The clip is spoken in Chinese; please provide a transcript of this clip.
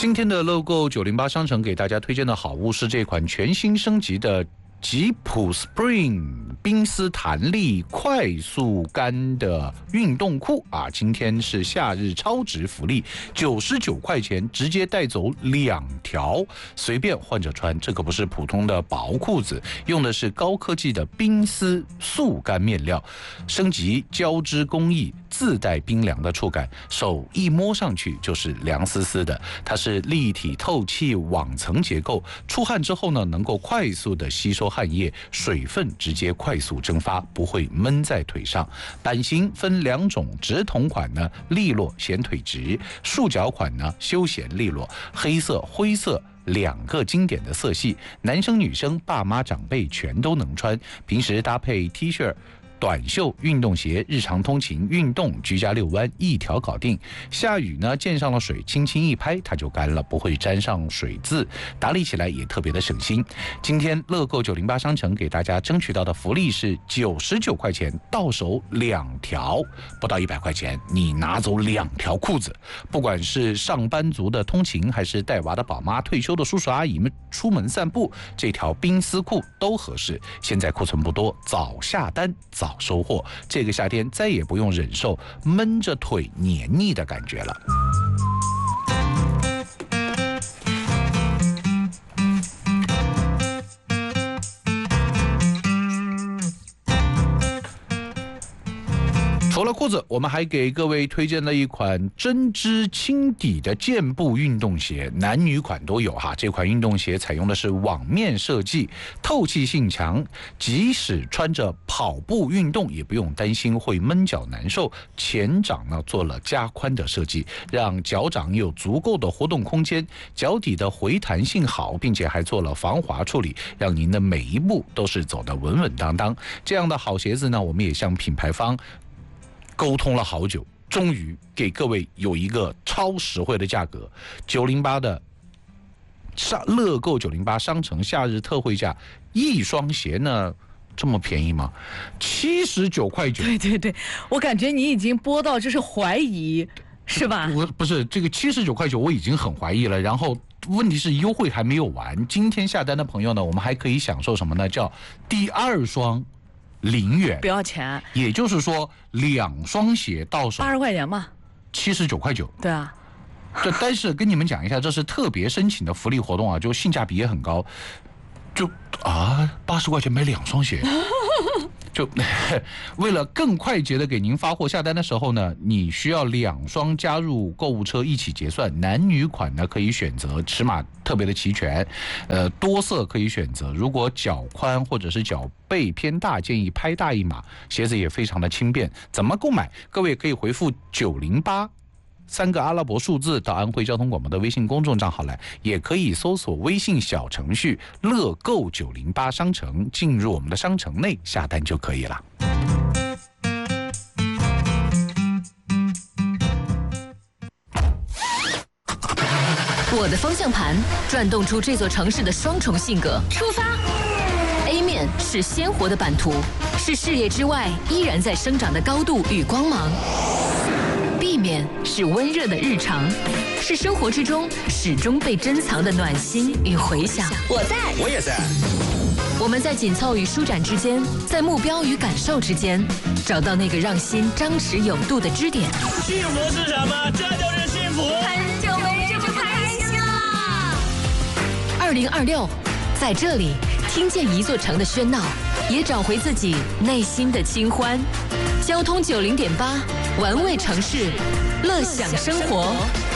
今天的乐购908商城给大家推荐的好物是这款全新升级的吉普 Spring 冰丝弹力快速干的运动裤啊！今天是夏日超值福利，99块钱直接带走2条，随便换着穿。这可不是普通的薄裤子，用的是高科技的冰丝速干面料，升级胶织工艺，自带冰凉的触感，手一摸上去就是凉丝丝的。它是立体透气网层结构，出汗之后呢，能够快速的吸收汗液，水分直接快速蒸发，不会闷在腿上。版型分2种，直筒款呢利落显腿直，束脚款呢休闲利落，黑色、灰色2个经典的色系，男生女生、爸妈长辈全都能穿，平时搭配 T 恤、短袖、运动鞋，日常通勤、运动、居家遛弯一条搞定。下雨呢，溅上了水，轻轻一拍它就干了，不会沾上水渍，打理起来也特别的省心。今天乐购908商城给大家争取到的福利是99块钱到手2条，不到100块钱你拿走2条裤子。不管是上班族的通勤，还是带娃的宝妈、退休的叔叔阿姨们出门散步，这条冰丝裤都合适。现在库存不多，早下单早收获，这个夏天再也不用忍受闷着腿黏腻的感觉了。除了裤子，我们还给各位推荐了一款针织轻底的健步运动鞋，男女款都有哈。这款运动鞋采用的是网面设计，透气性强，即使穿着跑步运动也不用担心会闷脚难受。前掌呢做了加宽的设计，让脚掌有足够的活动空间，脚底的回弹性好，并且还做了防滑处理，让您的每一步都是走得稳稳当当。这样的好鞋子呢，我们也向品牌方沟通了好久，终于给各位有一个超实惠的价格，908的乐购908商城夏日特惠价，一双鞋呢这么便宜吗？79块9。 对，我感觉你已经播到就是怀疑，是吧？ 我不是这个79块9，我已经很怀疑了。然后问题是优惠还没有完，今天下单的朋友呢，我们还可以享受什么呢？叫第2双0元， 不要钱， 也就是说2双鞋到手 80块钱嘛 ，79块9。 对啊， 但是跟你们讲一下，这是特别申请的福利活动啊，就性价比也很高，就80块钱买2双鞋。就为了更快捷的给您发货，下单的时候呢，你需要2双加入购物车一起结算。男女款呢可以选择，尺码特别的齐全，多色可以选择。如果脚宽或者是脚背偏大，建议拍大一码。鞋子也非常的轻便。怎么购买？各位可以回复908。3个阿拉伯数字到安徽交通广播的微信公众账号来，也可以搜索微信小程序乐购908商城，进入我们的商城内下单就可以了。 我的方向盘转动出这座城市的双重性格。出发 A 面是鲜活的版图，是视野之外依然在生长的高度与光芒。B 面是温热的日常，是生活之中始终被珍藏的暖心与回响。 我在，我也在。 我们在紧凑与舒展之间，在目标与感受之间，找到那个让心张弛有度的支点。 幸福是什么？这就是幸福。 很久没这么开心了。2026，在这里听见一座城的喧闹，也找回自己内心的清欢。交通90.8，玩味城市，乐享生活。